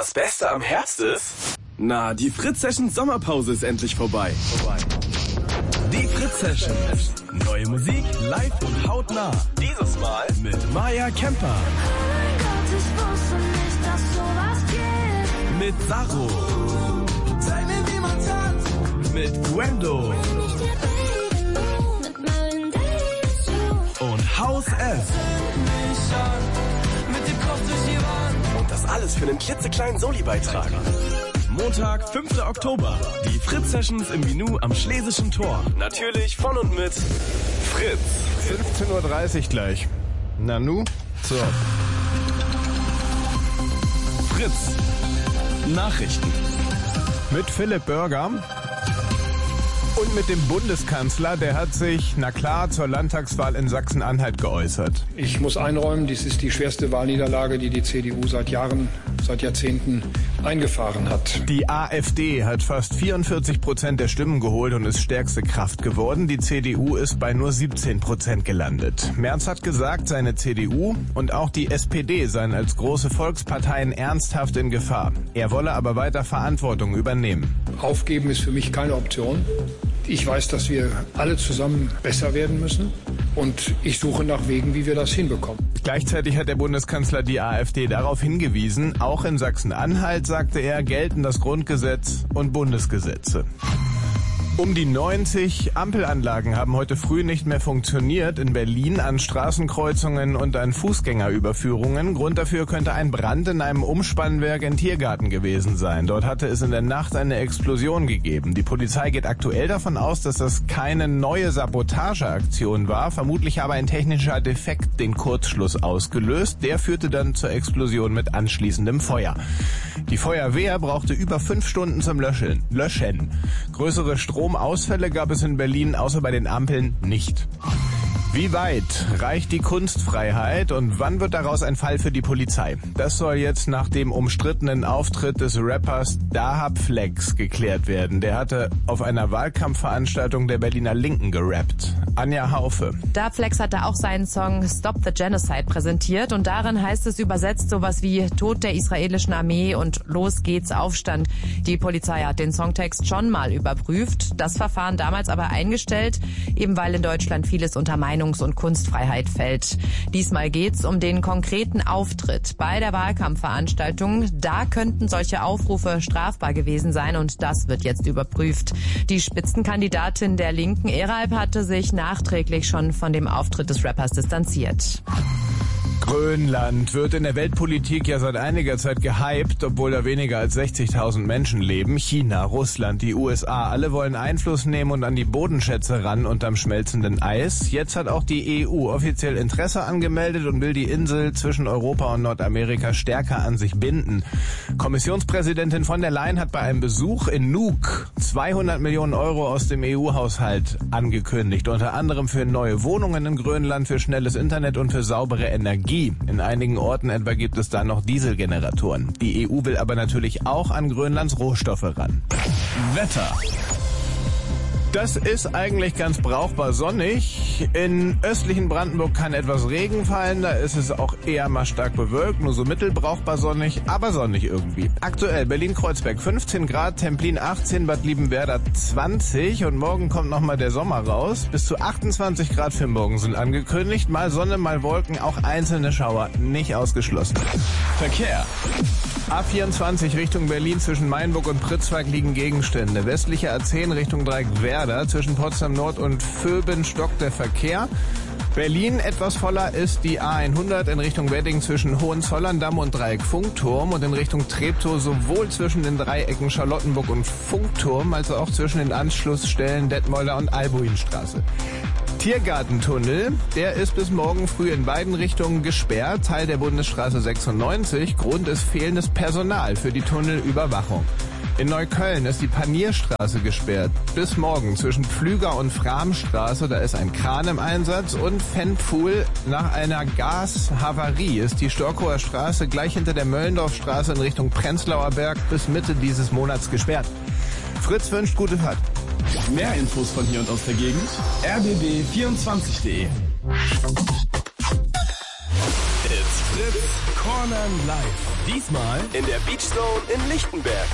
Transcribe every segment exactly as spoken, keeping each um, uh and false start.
das Beste am Herbst ist? Na, die Fritz-Sessions Sommerpause ist endlich vorbei. vorbei. Die Fritz-Sessions. Neue Musik, live und hautnah. Dieses Mal mit Maya Kemper. Oh Gott, ich wusste nicht, dass sowas geht. Mit Sarro. Zeig mir, wie man tanzt. Mit Gwendo. Und Haus F. Mit dem Kopf durch die Wand. Und das alles für einen klitzekleinen Soli-Beitrag. Montag, fünfter Oktober. Die Fritz-Sessions im Minu am Schlesischen Tor. Natürlich von und mit Fritz. fünfzehn Uhr dreißig gleich. Nanu? So. Fritz. Nachrichten. Mit Philipp Börger. Und mit dem Bundeskanzler, der hat sich, na klar, zur Landtagswahl in Sachsen-Anhalt geäußert. Ich muss einräumen, dies ist die schwerste Wahlniederlage, die die C D U seit Jahren, seit Jahrzehnten eingefahren hat. Die AfD hat fast vierundvierzig Prozent der Stimmen geholt und ist stärkste Kraft geworden. Die C D U ist bei nur siebzehn Prozent gelandet. Merz hat gesagt, seine C D U und auch die S P D seien als große Volksparteien ernsthaft in Gefahr. Er wolle aber weiter Verantwortung übernehmen. Aufgeben ist für mich keine Option. Ich weiß, dass wir alle zusammen besser werden müssen und ich suche nach Wegen, wie wir das hinbekommen. Gleichzeitig hat der Bundeskanzler die AfD darauf hingewiesen, auch in Sachsen-Anhalt, sagte er, gelten das Grundgesetz und Bundesgesetze. Um die neunzig Ampelanlagen haben heute früh nicht mehr funktioniert in Berlin an Straßenkreuzungen und an Fußgängerüberführungen. Grund dafür könnte ein Brand in einem Umspannwerk in Tiergarten gewesen sein. Dort hatte es in der Nacht eine Explosion gegeben. Die Polizei geht aktuell davon aus, dass das keine neue Sabotageaktion war, vermutlich aber ein technischer Defekt den Kurzschluss ausgelöst. Der führte dann zur Explosion mit anschließendem Feuer. Die Feuerwehr brauchte über fünf Stunden zum Löschen. Löschen. Größere Stromausfälle gab es in Berlin außer bei den Ampeln nicht. Wie weit reicht die Kunstfreiheit und wann wird daraus ein Fall für die Polizei? Das soll jetzt nach dem umstrittenen Auftritt des Rappers Dahab Flex geklärt werden. Der hatte auf einer Wahlkampfveranstaltung der Berliner Linken gerappt. Anja Haufe. Dahab Flex hatte auch seinen Song Stop the Genocide präsentiert und darin heißt es übersetzt sowas wie Tod der israelischen Armee und Los geht's Aufstand. Die Polizei hat den Songtext schon mal überprüft, das Verfahren damals aber eingestellt, eben weil in Deutschland vieles unter Meinungs- und Kunstfreiheit fällt. Diesmal geht's um den konkreten Auftritt bei der Wahlkampfveranstaltung. Da könnten solche Aufrufe strafbar gewesen sein und das wird jetzt überprüft. Die Spitzenkandidatin der Linken, Eralp, hatte sich nachträglich schon von dem Auftritt des Rappers distanziert. Grönland wird in der Weltpolitik ja seit einiger Zeit gehypt, obwohl da weniger als sechzigtausend Menschen leben. China, Russland, die U S A, alle wollen Einfluss nehmen und an die Bodenschätze ran unterm schmelzenden Eis. Jetzt hat auch die E U offiziell Interesse angemeldet und will die Insel zwischen Europa und Nordamerika stärker an sich binden. Kommissionspräsidentin von der Leyen hat bei einem Besuch in Nuuk zweihundert Millionen Euro aus dem E U-Haushalt angekündigt. Unter anderem für neue Wohnungen in Grönland, für schnelles Internet und für saubere Energie. In einigen Orten etwa gibt es da noch Dieselgeneratoren. Die E U will aber natürlich auch an Grönlands Rohstoffe ran. Wetter. Das ist eigentlich ganz brauchbar sonnig. In östlichen Brandenburg kann etwas Regen fallen, da ist es auch eher mal stark bewölkt, nur so mittelbrauchbar sonnig, aber sonnig irgendwie. Aktuell Berlin-Kreuzberg fünfzehn Grad, Templin achtzehn, Bad Liebenwerda zwanzig und morgen kommt nochmal der Sommer raus. Bis zu achtundzwanzig Grad für morgen sind angekündigt, mal Sonne, mal Wolken, auch einzelne Schauer, nicht ausgeschlossen. Verkehr. A vierundzwanzig Richtung Berlin zwischen Mainburg und Pritzwalk liegen Gegenstände. Westliche A zehn Richtung Dreieckwerder zwischen Potsdam Nord und Vöben stockt der Verkehr. Berlin etwas voller ist die A hundert in Richtung Wedding zwischen Hohenzollern-Damm und Dreieck Funkturm und in Richtung Treptow sowohl zwischen den Dreiecken Charlottenburg und Funkturm als auch zwischen den Anschlussstellen Detmolder und Albuinstraße. Tiergartentunnel, der ist bis morgen früh in beiden Richtungen gesperrt, Teil der Bundesstraße sechsundneunzig. Grund ist fehlendes Personal für die Tunnelüberwachung. In Neukölln ist die Panierstraße gesperrt. Bis morgen zwischen Pflüger und Framstraße, da ist ein Kran im Einsatz. Und Fennpfuhl, nach einer Gashavarie ist die Storkower Straße gleich hinter der Möllendorfstraße in Richtung Prenzlauer Berg bis Mitte dieses Monats gesperrt. Fritz wünscht gute Fahrt. Mehr Infos von hier und aus der Gegend. r b b vierundzwanzig punkt d e. It's Fritz Corner. Cornern live. Diesmal in der Beach Zone in Lichtenberg.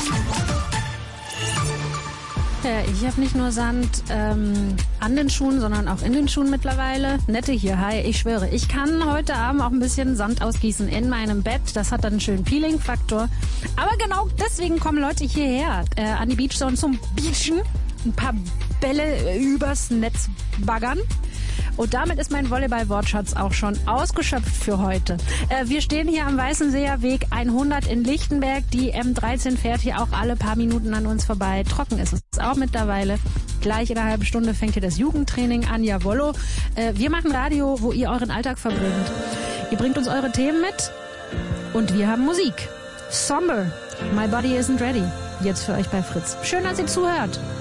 Ja, ich habe nicht nur Sand ähm, an den Schuhen, sondern auch in den Schuhen mittlerweile. Nette hier, hi, ich schwöre. Ich kann heute Abend auch ein bisschen Sand ausgießen in meinem Bett. Das hat dann einen schönen Peeling-Faktor. Aber genau deswegen kommen Leute hierher äh, an die Beachzone zum Beachen. Ein paar Bälle übers Netz baggern. Und damit ist mein Volleyball-Wortschatz auch schon ausgeschöpft für heute. Äh, wir stehen hier am Weißenseer Weg hundert in Lichtenberg. Die M dreizehn fährt hier auch alle paar Minuten an uns vorbei. Trocken ist es auch mittlerweile. Gleich in einer halben Stunde fängt hier das Jugendtraining an. Jawollo. Äh, wir machen Radio, wo ihr euren Alltag verbringt. Ihr bringt uns eure Themen mit und wir haben Musik. Somber, My Body Isn't Ready. Jetzt für euch bei Fritz. Schön, dass ihr zuhört.